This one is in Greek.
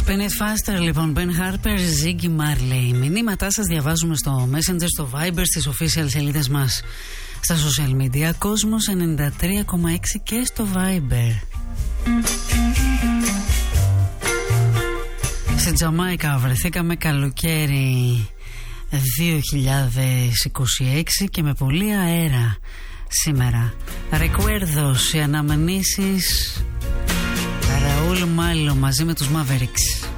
Spin It Faster, λοιπόν, Ben Harper, Ziggy Marley. Μηνύματά σας διαβάζουμε στο Messenger, στο Viber, στις official σελίδες μας στα social media. Κόσμος 93,6 και στο Viber. Στη Τζαμάικα βρεθήκαμε καλοκαίρι 2026 και με πολύ αέρα σήμερα. Recuerdos, οι αναμνήσεις Ραούλ Μάλλο μαζί με τους Mavericks.